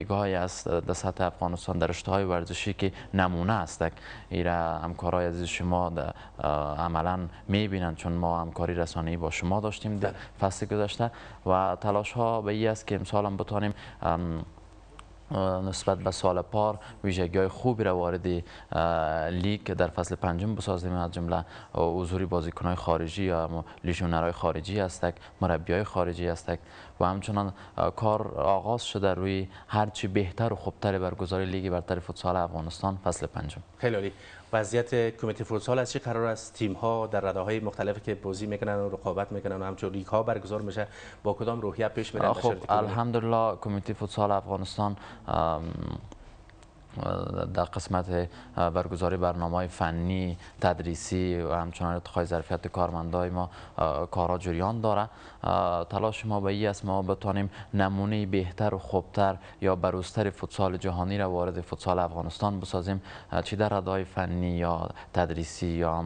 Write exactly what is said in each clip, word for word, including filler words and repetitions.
لیگ‌های است در سطح افغانستان در رشته‌های ورزشی که نمونه است. ایرا همکارای عزیز شما در عملا می‌بینند، چون ما همکاری رسانه‌ای با شما داشتیم در فصل گذشته و تلاش ها به این است که امسال هم بتوانیم نسبت به سال پار ویژگی‌های خوبی را وارد لیگ در فصل پنجم بسازیم، از جمله حضور بازیکن‌های خارجی یا لیژیونرهای خارجی هستند، مربیای خارجی هستند و همچنان کار آغاز شده روی هرچی بهتر و خوبتر برگزاری لیگ برتر فوتسال افغانستان فصل پنجم. خیلی عالی. وضعیت کمیته فوتسال از چه قرار است؟ تیم ها در رده‌های مختلفی که بازی میکنن و رقابت میکنن و همچنین لیگ ها برگزار میشه با کدام روحیه پیش میرن؟ خب الحمدلله کمیته فوتسال افغانستان در قسمت برگزاری برنامه‌های فنی، تدریسی و همچنان ارتقای ظرفیت کارمندای ما کارا جریان داره. تلاش ما به این است ما بتوانیم نمونه بهتر و خوبتر یا بروزتر فوتسال جهانی را وارد فوتسال افغانستان بسازیم، چی در رده‌های فنی یا تدریسی یا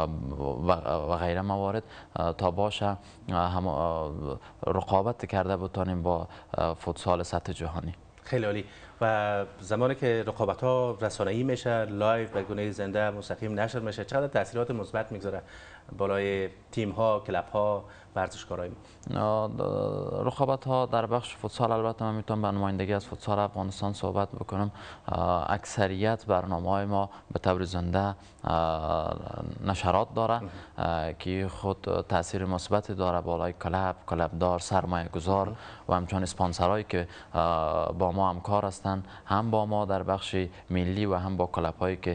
و غیره موارد، تا باشه هم رقابت کرده بتوانیم با فوتسال سطح جهانی. خیلی عالی. و زمانی که رقابت ها رسانه‌ای میشه، لایو به گونه زنده مستقیم نشر میشه، چقدر تاثیرات مثبت میگذاره بالای تیم ها، کلب ها، ورزشکارای ما؟ رقابت ها در بخش فوتسال البته من میتونم به نمایندگی از فوتسال افغانستان صحبت بکنم. اکثریت برنامه‌های ما به طور زنده نشرات داره که خود تاثیر مثبتی داره بالای کلب، کلبدار، سرمایه گذار و همچنان اسپانسرایی که با ما همکار هستند، هم با ما در بخش ملی و هم با کلب هایی که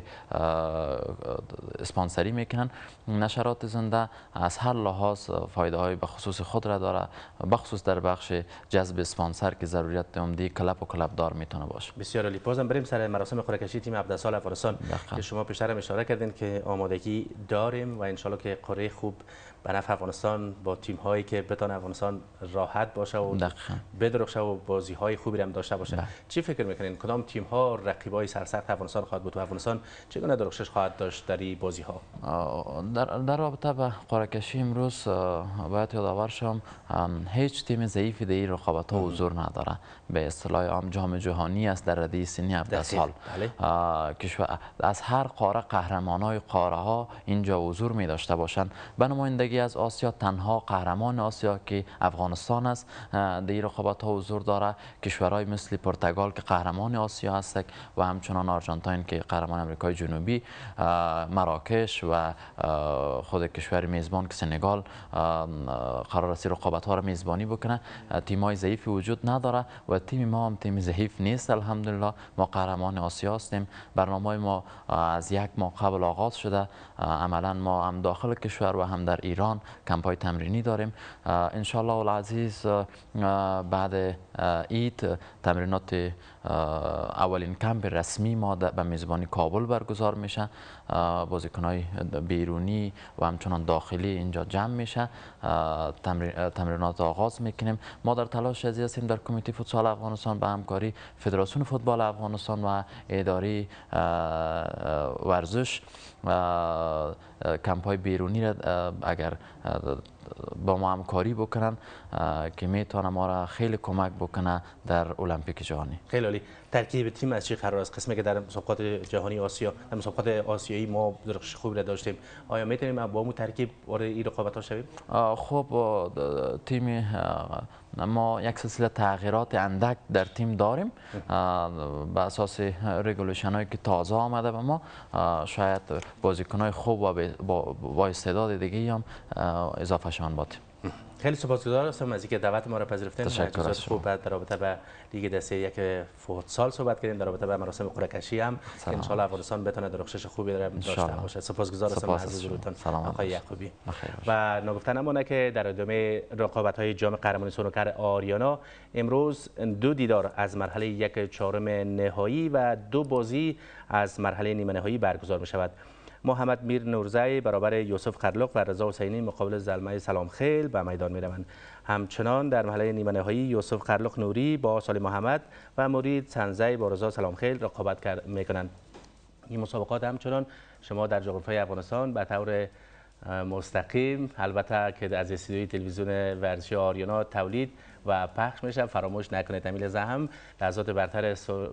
اسپانسری میکنن. نشرات زنده از هر لحاظ فایده های به خصوص خود را داره، بخصوص در بخش جذب اسپانسر که ضروریت عمده کلب و کلبدار میتونه باشه. بسیار عالی. بازم بریم سر مراسم قرعه کشی تیم هفده سال افغانستان که شما پیشتر هم اشاره کردین که آمادگی داریم و انشالله که قرعه خوب به نفع افغانستان با تیم هایی که بتونه افغانستان راحت باشه و بدرخشه و بازی های خوبی هم داشته باشه. ده. چی فکر میکنین کدام تیم ها رقیبای سرسخت افغانستان خواهد بود و افغانستان چگونه درخشش خواهد داشت در این بازی ها؟ در در رابطه با قرعه کشی امروز باید یادآور شم هیچ تیم ضعیفی در این رقابت ها حضور نداره. به اصطلاح عام جام جهانی است در رده سنی هفده سال. کشور از هر قاره قهرمانای قاره ها اینجا حضور می داشته باشند. به نمایندگی از آسیا تنها قهرمان آسیا که افغانستان است در این رقابت ها حضور داره. کشورهای مثل پرتغال که قهرمان آسیا است و همچنان آرژانتین که قهرمان آمریکای جنوبی، مراکش و خود کشور میزبان که سنگال قرار است رقابت ها را میزبانی بکنه. تیم های ضعیفی وجود نداره و تیم ما هم تیم ضعیف نیست. الحمدلله ما قهرمان آسیا هستیم. برنامه ما از یک ماه قبل آغاز شده. عملا ما هم داخل کشور و هم در ایران کمپ های تمرینی داریم. ان شاء الله العزیز بعد عید تمرینات اولین کمپ رسمی ما به میزبانی کابل برگزار میشه. بازیکن‌های بیرونی و همچنان داخلی اینجا جمع میشه. تمرینات آغاز میکنیم. ما در تلاش ازی هستیم در کمیته فوتسال افغانستان به همکاری فدراسیون فوتبال افغانستان و اداره ورزش کمپ های بیرونی را اگر با ما همکاری بکنن که میتونه ما را خیلی کمک بکنه در المپیک جهانی. خیلی عالی. ترکیب تیم از چی قرار است؟ قسمی که در مسابقات جهانی آسیا، در مسابقات آسیایی ما درخشش خوبی را داشتیم، آیا میتونیم با اون ترکیب وارد این رقابت ها شویم؟ خب تیم ما یک سلسله تغییرات اندک در تیم داریم به اساس رگولیشن هایی که تازه آمده به ما. شاید بازیکن های خوب و با استعداد دیگه هم اضافه شوند با تیم. خیلی سپاسگزار هستم از اینکه دعوت ما را پذیرفتین. تشکر از خوب در رابطه با لیگ دسته یک فوتسال صحبت کردیم، در رابطه با مراسم قرعه کشی هم که ان شاء الله افغانستان بتونه درخشش خوبی داشته باشه. سپاسگزار هستم از حضورتان آقای یعقوبی. و نگفته نمانه که در ادامه رقابت های جام قهرمانی سنوکر آریانا امروز دو دیدار از مرحله یک چهارم نهایی و دو بازی از مرحله نیمه نهایی برگزار می شود. محمد میر نورزی برابر یوسف قرلق و رضا حسینی مقابل زلمه سلام خیل به میدان می روند. همچنان در مرحله نیمه نهایی یوسف قرلق نوری با سالی محمد و مرید سنزی با رضا سلام خیل رقابت می کنند. این مسابقات همچنان شما در جغرافیای افغانستان به طور مستقیم البته که از استودیوی تلویزیون ورزشی آریانا تولید و پخش میشه. فراموش نکنید امیل زهم لحظات برتر